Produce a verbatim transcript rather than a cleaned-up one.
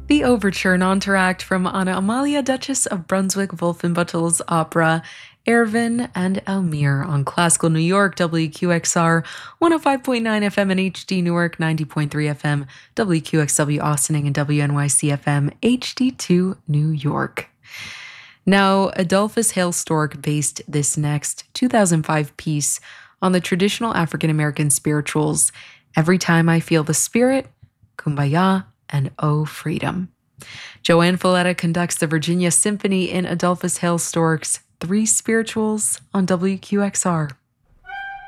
The overture and entr'acte from Anna Amalia, Duchess of Brunswick-Wolfenbüttel's opera Erwin and Elmire on Classical New York, W Q X R, one oh five point nine F M and H D Newark, ninety point three F M, W Q X W Austining, and W N Y C F M, H D two New York. Now, Adolphus Hale Stork based this next two thousand five piece on the traditional African-American spirituals, Every Time I Feel the Spirit, Kumbaya, and Oh Freedom. Joanne Falletta conducts the Virginia Symphony in Adolphus Hale Stork's Three Spirituals on W Q X R.